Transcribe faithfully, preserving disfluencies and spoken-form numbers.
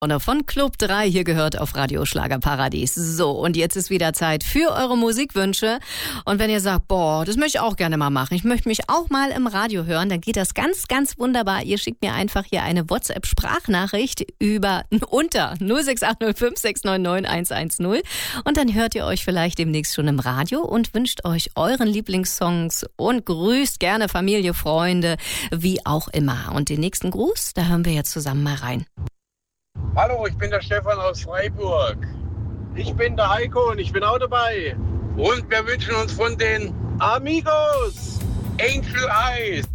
Von Club drei hier gehört auf Radio Schlagerparadies. So, und jetzt ist wieder Zeit für eure Musikwünsche. Und wenn ihr sagt, boah, das möchte ich auch gerne mal machen, ich möchte mich auch mal im Radio hören, dann geht das ganz, ganz wunderbar. Ihr schickt mir einfach hier eine WhatsApp-Sprachnachricht über unter null sechs acht null fünf sechs neun neun eins eins null und dann hört ihr euch vielleicht demnächst schon im Radio und wünscht euch euren Lieblingssongs und grüßt gerne Familie, Freunde, wie auch immer. Und den nächsten Gruß, da hören wir jetzt zusammen mal rein. Hallo, ich bin der Stefan aus Freiburg. Ich bin der Heiko und ich bin auch dabei. Und wir wünschen uns von den Amigos Angel Eyes